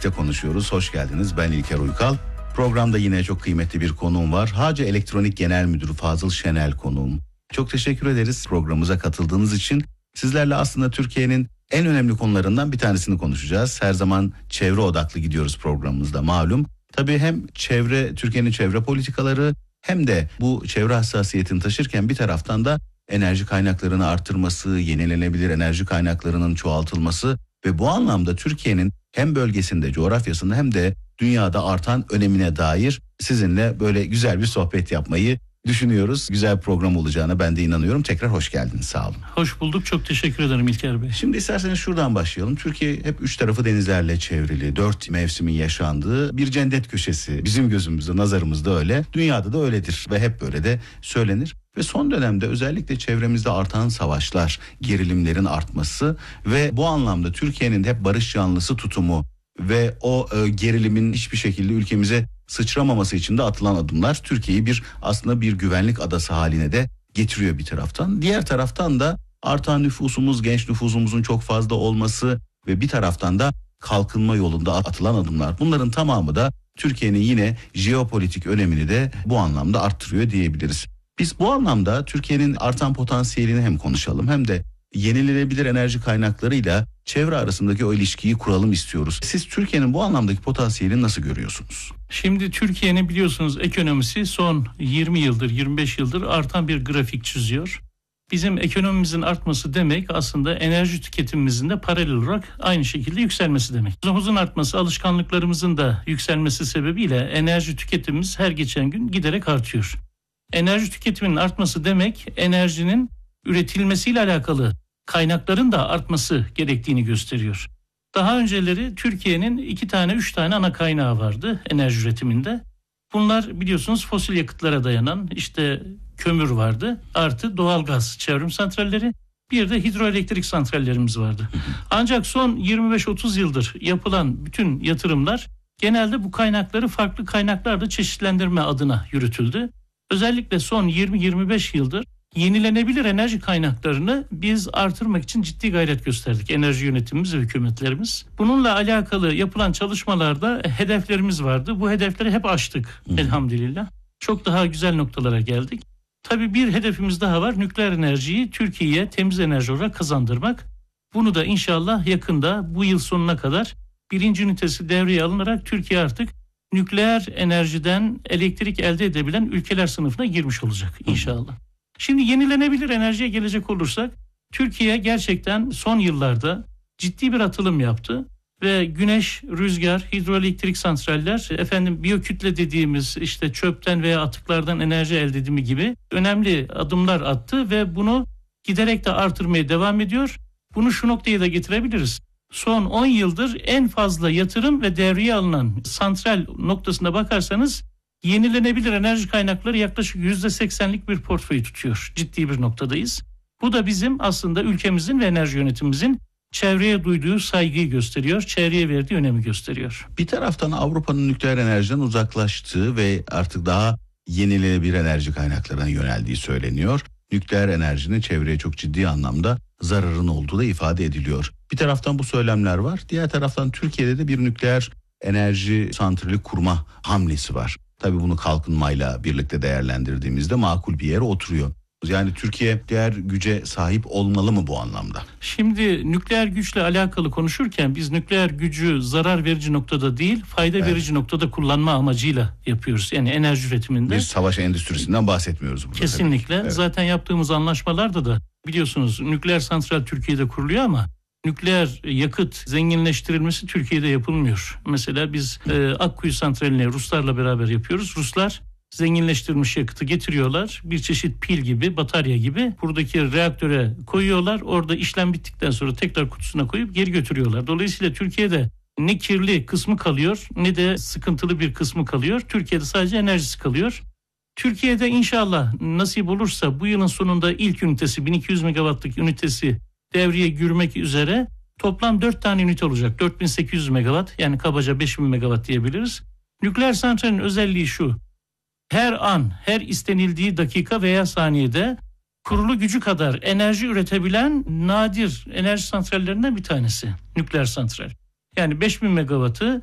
birlikte konuşuyoruz. Hoş geldiniz. Ben İlker Uykal. Programda yine çok kıymetli bir konuğum var. Hacı Elektronik Genel Müdürü Fazıl Şenel konuğum. Çok teşekkür ederiz programımıza katıldığınız için. Sizlerle aslında Türkiye'nin en önemli konularından bir tanesini konuşacağız. Her zaman çevre odaklı gidiyoruz programımızda malum. Tabii hem Türkiye'nin çevre politikaları hem de bu çevre hassasiyetini taşırken bir taraftan da enerji kaynaklarını artırması, yenilenebilir enerji kaynaklarının çoğaltılması ve bu anlamda Türkiye'nin hem bölgesinde, coğrafyasında hem de dünyada artan önemine dair sizinle böyle güzel bir sohbet yapmayı düşünüyoruz. Güzel bir program olacağına ben de inanıyorum. Tekrar hoş geldiniz, sağ olun. Hoş bulduk, çok teşekkür ederim İlker Bey. Şimdi isterseniz şuradan başlayalım. Türkiye hep 3 tarafı denizlerle çevrili, 4 mevsimin yaşandığı bir cennet köşesi. Bizim gözümüzde, nazarımızda öyle. Dünyada da öyledir ve hep böyle de söylenir. Ve son dönemde özellikle çevremizde artan savaşlar, gerilimlerin artması ve bu anlamda Türkiye'nin hep barış yanlısı tutumu ve o gerilimin hiçbir şekilde ülkemize sıçramaması için de atılan adımlar Türkiye'yi aslında bir güvenlik adası haline de getiriyor bir taraftan. Diğer taraftan da artan nüfusumuz, genç nüfusumuzun çok fazla olması ve bir taraftan da kalkınma yolunda atılan adımlar. Bunların tamamı da Türkiye'nin yine jeopolitik önemini de bu anlamda arttırıyor diyebiliriz. Biz bu anlamda Türkiye'nin artan potansiyelini hem konuşalım hem de yenilenebilir enerji kaynaklarıyla çevre arasındaki o ilişkiyi kuralım istiyoruz. Siz Türkiye'nin bu anlamdaki potansiyelini nasıl görüyorsunuz? Şimdi Türkiye'nin biliyorsunuz ekonomisi son 20 yıldır, 25 yıldır artan bir grafik çiziyor. Bizim ekonomimizin artması demek aslında enerji tüketimimizin de paralel olarak aynı şekilde yükselmesi demek. Hızın artması, alışkanlıklarımızın da yükselmesi sebebiyle enerji tüketimimiz her geçen gün giderek artıyor. Enerji tüketiminin artması demek enerjinin üretilmesiyle alakalı kaynakların da artması gerektiğini gösteriyor. Daha önceleri Türkiye'nin 3 tane ana kaynağı vardı enerji üretiminde. Bunlar biliyorsunuz fosil yakıtlara dayanan kömür vardı. Artı doğalgaz çevrim santralleri, bir de hidroelektrik santrallerimiz vardı. Ancak son 25-30 yıldır yapılan bütün yatırımlar genelde bu kaynakları farklı kaynaklarda çeşitlendirme adına yürütüldü. Özellikle son 20-25 yıldır yenilenebilir enerji kaynaklarını biz artırmak için ciddi gayret gösterdik. Enerji yönetimimiz ve hükümetlerimiz. Bununla alakalı yapılan çalışmalarda hedeflerimiz vardı. Bu hedefleri hep aştık elhamdülillah. Çok daha güzel noktalara geldik. Tabii bir hedefimiz daha var. Nükleer enerjiyi Türkiye'ye temiz enerji olarak kazandırmak. Bunu da inşallah yakında bu yıl sonuna kadar 1. ünitesi devreye alınarak Türkiye artık nükleer enerjiden elektrik elde edebilen ülkeler sınıfına girmiş olacak inşallah. Şimdi yenilenebilir enerjiye gelecek olursak Türkiye gerçekten son yıllarda ciddi bir atılım yaptı ve güneş, rüzgar, hidroelektrik santraller, biyokütle dediğimiz çöpten veya atıklardan enerji elde edimi gibi önemli adımlar attı ve bunu giderek de artırmaya devam ediyor. Bunu şu noktaya da getirebiliriz. Son 10 yıldır en fazla yatırım ve devreye alınan santral noktasına bakarsanız yenilenebilir enerji kaynakları yaklaşık %80'lik bir portföy tutuyor. Ciddi bir noktadayız. Bu da bizim aslında ülkemizin ve enerji yönetimimizin çevreye duyduğu saygıyı gösteriyor, çevreye verdiği önemi gösteriyor. Bir taraftan Avrupa'nın nükleer enerjiden uzaklaştığı ve artık daha yenilenebilir enerji kaynaklarına yöneldiği söyleniyor. Nükleer enerjinin çevreye çok ciddi anlamda zararın olduğu da ifade ediliyor. Bir taraftan bu söylemler var. Diğer taraftan Türkiye'de de bir nükleer enerji santrali kurma hamlesi var. Tabii bunu kalkınmayla birlikte değerlendirdiğimizde makul bir yere oturuyor. Yani Türkiye nükleer güce sahip olmalı mı bu anlamda? Şimdi nükleer güçle alakalı konuşurken biz nükleer gücü zarar verici noktada değil, fayda verici noktada kullanma amacıyla yapıyoruz. Yani enerji üretiminde. Bir savaş endüstrisinden bahsetmiyoruz burada. Kesinlikle. Evet. Zaten yaptığımız anlaşmalarda da biliyorsunuz nükleer santral Türkiye'de kuruluyor ama nükleer yakıt zenginleştirilmesi Türkiye'de yapılmıyor. Mesela biz Akkuyu santralini Ruslarla beraber yapıyoruz. Ruslar zenginleştirilmiş yakıtı getiriyorlar. Bir çeşit pil gibi, batarya gibi buradaki reaktöre koyuyorlar. Orada işlem bittikten sonra tekrar kutusuna koyup geri götürüyorlar. Dolayısıyla Türkiye'de ne kirli kısmı kalıyor ne de sıkıntılı bir kısmı kalıyor. Türkiye'de sadece enerjisi kalıyor. Türkiye'de inşallah nasip olursa bu yılın sonunda ilk ünitesi 1200 megawattlık ünitesi devreye girmek üzere toplam 4 tane ünite olacak. 4800 megawatt yani kabaca 5000 megawatt diyebiliriz. Nükleer santralin özelliği şu. Her an, her istenildiği dakika veya saniyede kurulu gücü kadar enerji üretebilen nadir enerji santrallerinden bir tanesi nükleer santral. Yani 5000 megawattı